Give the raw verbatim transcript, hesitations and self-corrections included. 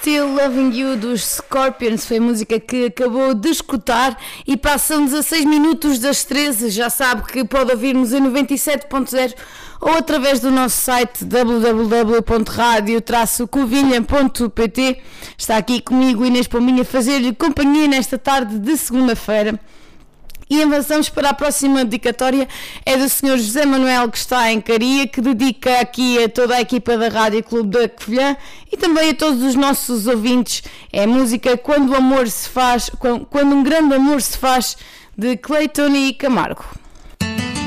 Still Loving You dos Scorpions foi a música que acabou de escutar e passam dezasseis minutos das treze. Já sabe que pode ouvir-nos em noventa e sete ponto zero ou através do nosso site w w w ponto radio traço covilhã ponto p t. Está aqui comigo Inês Pombinha a fazer-lhe companhia nesta tarde de segunda-feira. E avançamos para a próxima dedicatória, é do senhor José Manuel, que está em Caria, que dedica aqui a toda a equipa da Rádio Clube da Covilhã e também a todos os nossos ouvintes. É a música Quando o Amor se Faz, Quando um Grande Amor se Faz, de Clayton e Camargo.